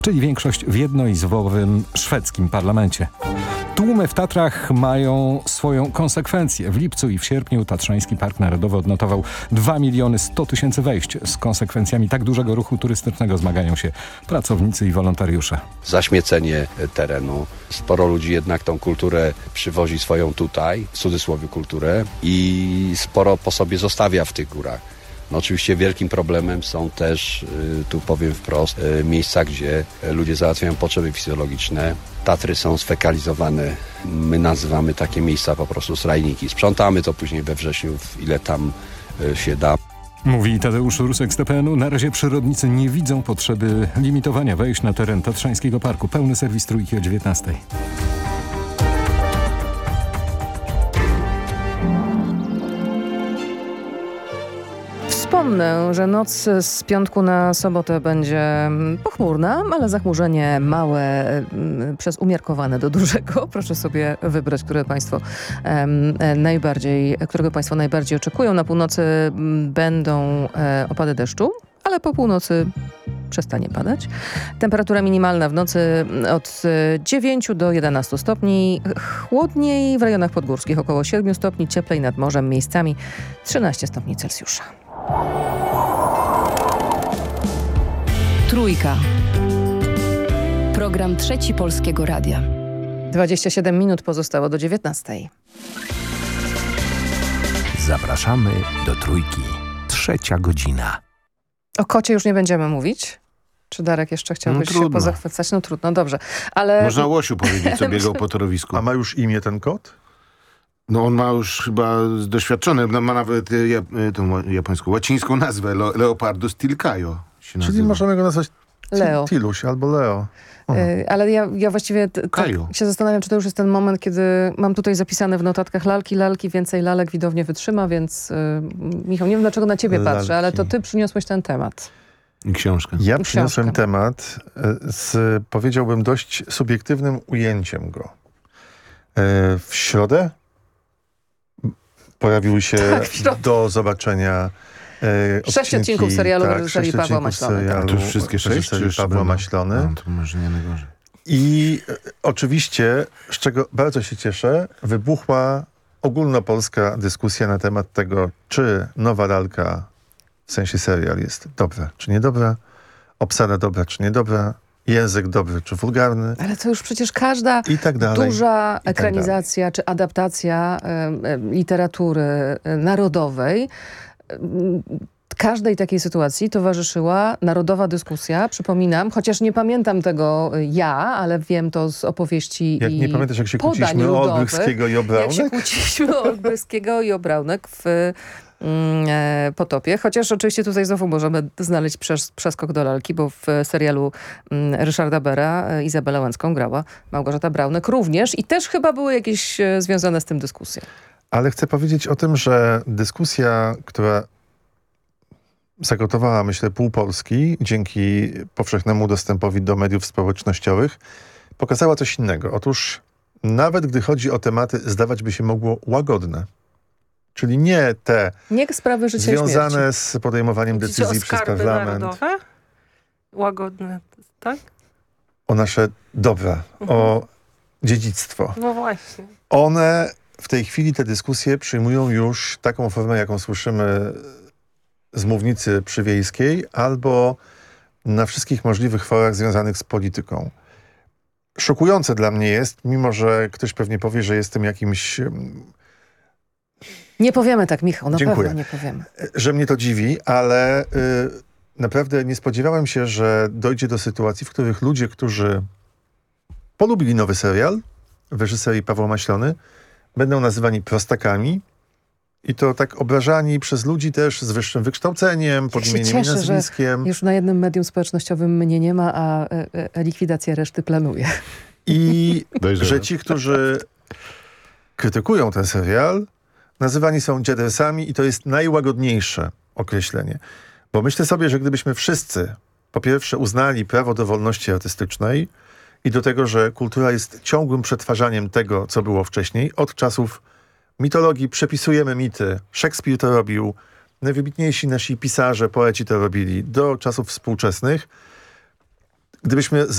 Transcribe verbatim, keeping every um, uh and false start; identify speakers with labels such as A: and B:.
A: czyli większość w jednoizbowym szwedzkim parlamencie. Tłumy w Tatrach mają swoją konsekwencję. W lipcu i w sierpniu Tatrzański Park Narodowy odnotował dwa miliony sto tysięcy wejść. Z konsekwencjami tak dużego ruchu turystycznego zmagają się pracownicy i wolontariusze.
B: Zaśmiecenie terenu. Sporo ludzi jednak tą kulturę przywozi swoją tutaj, w cudzysłowie kulturę, i sporo po sobie zostawia w tych górach. No oczywiście wielkim problemem są też, tu powiem wprost, miejsca, gdzie ludzie załatwiają potrzeby fizjologiczne. Tatry są sfekalizowane. My nazywamy takie miejsca po prostu srajniki. Sprzątamy to później we wrześniu, ile tam się da.
A: Mówi Tadeusz Rusek z T P N u. Na razie przyrodnicy nie widzą potrzeby limitowania wejść na teren Tatrzańskiego Parku. Pełny serwis Trójki o dziewiętnastej.
C: Przypomnę, że noc z piątku na sobotę będzie pochmurna, ale zachmurzenie małe przez umiarkowane do dużego. Proszę sobie wybrać, które państwo um, najbardziej, którego państwo najbardziej oczekują. Na północy będą e, opady deszczu, ale po północy przestanie padać. Temperatura minimalna w nocy od dziewięciu do jedenastu stopni. Chłodniej w rejonach podgórskich około siedmiu stopni, cieplej nad morzem miejscami trzynaście stopni Celsjusza.
D: Trójka. Program Trzeci Polskiego Radia.
C: dwadzieścia siedem minut pozostało do dziewiętnastej.
E: Zapraszamy do Trójki. Trzecia godzina.
C: O kocie już nie będziemy mówić. Czy Darek jeszcze chciałbyś
F: no,
C: się pozachwycać? No trudno, dobrze. Ale...
F: Można Łosiu powiedzieć, co biegał po torowisku.
G: A ma już imię ten kot?
F: No on ma już chyba doświadczony, no, ma nawet ja, tą japońską, łacińską nazwę, Le, Leopardus tilkajo się nazywa.
G: Czyli możemy go nazwać
C: Leo.
G: Tiluś albo Leo.
C: Yy, ale ja, ja właściwie t, tak się zastanawiam, czy to już jest ten moment, kiedy mam tutaj zapisane w notatkach lalki, lalki, więcej lalek widownie wytrzyma, więc yy, Michał, nie wiem dlaczego na ciebie
G: lalki.
C: patrzę, ale to ty przyniosłeś ten temat.
F: I książkę.
G: Ja
C: I
G: przyniosłem
C: książkę.
G: temat z, powiedziałbym, dość subiektywnym ujęciem go. W środę pojawiły się
C: tak,
G: do zobaczenia e,
C: sześć odcinków serialu
G: tak,
C: reżyserii Pawła Maślony.
G: Serialu,
F: to już wszystkie sześć? Czy
G: Pawła
F: będą?
G: Maślony.
F: No, to może nie najgorzej.
G: I e, oczywiście, z czego bardzo się cieszę, wybuchła ogólnopolska dyskusja na temat tego, czy nowa lalka, w sensie serial, jest dobra, czy niedobra, obsada dobra, czy niedobra, język dobry, czy wulgarny.
C: Ale to już przecież każda
G: I tak dalej,
C: duża
G: i tak
C: ekranizacja
G: dalej.
C: czy adaptacja y, y, literatury y, narodowej, y, każdej takiej sytuacji towarzyszyła narodowa dyskusja. Przypominam, chociaż nie pamiętam tego ja, ale wiem to z opowieści
G: Jak
C: i
G: nie pamiętasz, jak się
C: podań
G: kłóciliśmy o
C: ludowych,
G: Olbrychskiego i
C: jak się
G: Obraunek?
C: kłóciliśmy o Olbrychskiego i Obraunek w e, Potopie. Chociaż oczywiście tutaj znowu możemy znaleźć przes przeskok do lalki, bo w serialu m, Ryszarda Bera e, Izabelę Łęcką grała Małgorzata Braunek również i też chyba były jakieś e, związane z tym dyskusje.
G: Ale chcę powiedzieć o tym, że dyskusja, która zagotowała, myślę, pół Polski dzięki powszechnemu dostępowi do mediów społecznościowych, pokazała coś innego. Otóż nawet gdy chodzi o tematy, zdawać by się mogło łagodne, czyli nie te
C: nie sprawy życia
G: związane
C: i
G: z podejmowaniem
H: Mówicie
G: decyzji
H: o
G: przez
H: skarby
G: parlament,
H: narodowe? Łagodne, tak?
G: o nasze dobra,
H: Mhm.
G: o dziedzictwo.
H: No właśnie.
G: One w tej chwili, te dyskusje przyjmują już taką formę, jaką słyszymy z mównicy przywiejskiej albo na wszystkich możliwych forach związanych z polityką. Szokujące dla mnie jest, mimo że ktoś pewnie powie, że jestem jakimś...
C: Nie powiemy tak, Michał, na
G: Dziękuję.
C: pewno nie powiemy.
G: Że mnie to dziwi, ale y, naprawdę nie spodziewałem się, że dojdzie do sytuacji, w których ludzie, którzy polubili nowy serial w reżyserii Pawła Maślony, będą nazywani prostakami i to tak obrażani przez ludzi też z wyższym wykształceniem, pod
C: Ja się
G: imieniem i
C: cieszę, że
G: nazwiskiem.
C: już na jednym medium społecznościowym mnie nie ma, a e, e, likwidację reszty planuje.
G: I
F: Dojrzewam.
G: że ci, którzy krytykują ten serial, nazywani są dziadersami i to jest najłagodniejsze określenie. Bo myślę sobie, że gdybyśmy wszyscy po pierwsze uznali prawo do wolności artystycznej i do tego, że kultura jest ciągłym przetwarzaniem tego, co było wcześniej, od czasów mitologii przepisujemy mity. Szekspir to robił, najwybitniejsi nasi pisarze, poeci to robili, do czasów współczesnych. Gdybyśmy